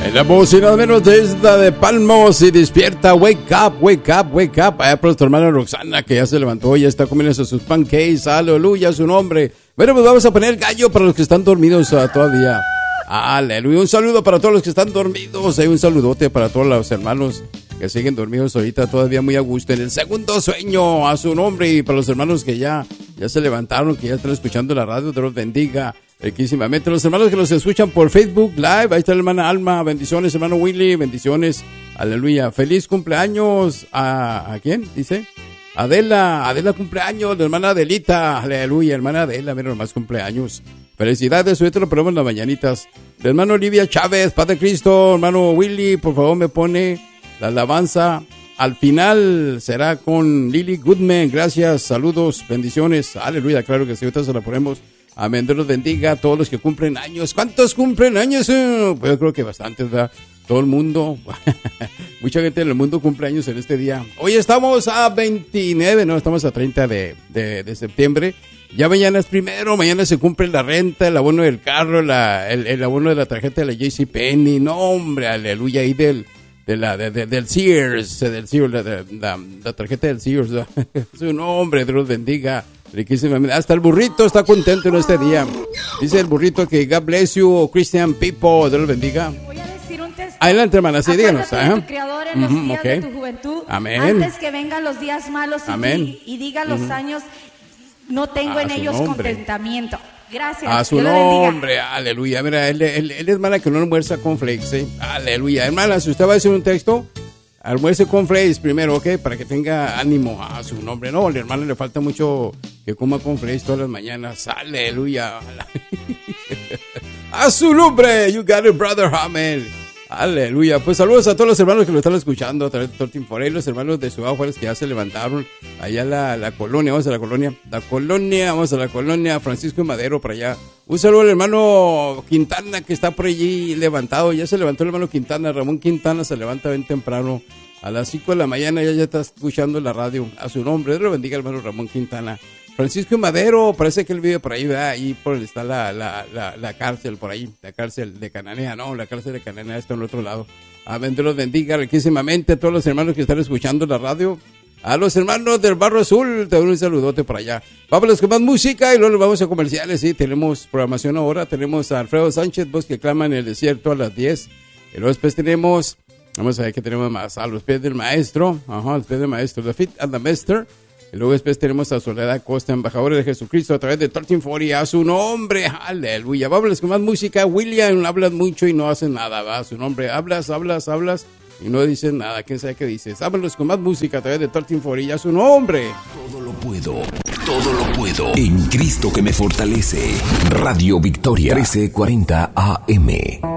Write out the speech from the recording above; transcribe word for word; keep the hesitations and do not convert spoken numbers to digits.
En la voz y nada menos es la de Palmos y despierta, wake up, wake up, wake up. Allá por nuestra hermana Roxana que ya se levantó, ya está comiendo sus pancakes, aleluya, su nombre. Bueno, pues vamos a poner gallo para los que están dormidos uh, todavía. Aleluya, un saludo para todos los que están dormidos, hay un saludote para todos los hermanos que siguen dormidos ahorita todavía muy a gusto en el segundo sueño, a su nombre, y para los hermanos que ya, ya se levantaron, que ya están escuchando la radio, Dios los bendiga riquísimamente. Los hermanos que los escuchan por Facebook Live, ahí está la hermana Alma, bendiciones, hermano Willy, bendiciones, aleluya, feliz cumpleaños a, ¿a quién? Dice, Adela, Adela cumpleaños, la hermana Adelita, aleluya, hermana Adela, mira nomás cumpleaños, felicidades, ahorita lo ponemos en las mañanitas. El hermano Olivia Chávez, Padre Cristo, hermano Willy, por favor me pone la alabanza, al final será con Lily Goodman, gracias, saludos, bendiciones, aleluya, claro que sí, ahorita se la ponemos. Amén, Dios los bendiga a todos los que cumplen años. ¿Cuántos cumplen años? Pues yo creo que bastantes, ¿verdad? Todo el mundo, mucha gente en el mundo cumple años en este día. Hoy estamos a veintinueve, no, estamos a treinta de, de, de septiembre. Ya mañana es primero, mañana se cumple la renta, el abono del carro, la, el, el abono de la tarjeta de la JCPenney. No, hombre, aleluya, y del, de la, de, de, del Sears, del Sears, la, de, la, la tarjeta del Sears. Su nombre, Dios los bendiga. Riquísimamente. Hasta el burrito está contento en este día. Dice el burrito que God bless you, Christian people. Dios los bendiga. Voy a decir un testimonio. Adelante, hermana, sí, díganos. Acuérdate de tu creador en los Uh-huh, días okay. de tu juventud. Amén. Antes que vengan los días malos y, Amén. y diga los Uh-huh. años, no tengo A en su ellos nombre. contentamiento. Gracias. A su Dios lo bendiga. nombre, aleluya. Mira, él, él, él es mala que no almuerza con flakes, ¿eh? Aleluya. Hermana, si usted va a decir un texto, almuerce con flakes primero, ¿ok? Para que tenga ánimo a su nombre. No, al hermano le falta mucho que coma con flakes todas las mañanas. Aleluya. A su nombre, you got it, brother. Amén. Aleluya. Pues saludos a todos los hermanos que lo están escuchando a través de Tortin Forey, los hermanos de Ciudad Juárez que ya se levantaron. Allá la, la colonia, vamos a la colonia. La colonia, vamos a la colonia. Francisco y Madero para allá. Un saludo al hermano Quintana que está por allí levantado. Ya se levantó el hermano Quintana. Ramón Quintana se levanta bien temprano. A las cinco de la mañana ya, ya está escuchando la radio. A su nombre, Dios lo bendiga, hermano Ramón Quintana. Francisco y Madero, parece que él vive por ahí, ¿verdad? Ahí por está la, la, la, la cárcel por ahí, la cárcel de Cananea, no, la cárcel de Cananea está en el otro lado. Amén, Dios los bendiga riquísimamente a todos los hermanos que están escuchando la radio. A los hermanos del Barro Azul, te doy un saludote por allá. Vámonos con más música y luego nos vamos a comerciales, sí, tenemos programación ahora, tenemos a Alfredo Sánchez, voz que clama en el desierto a las diez. Y luego después tenemos, vamos a ver qué tenemos más, a los pies del maestro, ajá, a los pies del maestro, The Feet and the Master. Y luego después tenemos a Soledad Costa, embajadora de Jesucristo a través de Tortin Forey, a su nombre, aleluya. Vámonos con más música. William, hablas mucho y no haces nada, va, a su nombre. Hablas, hablas, hablas y no dices nada. ¿Quién sabe qué dices? Vámonos con más música a través de Tortin Forey, a su nombre. Todo lo puedo, todo lo puedo en Cristo que me fortalece. Radio Victoria, trece cuarenta A M.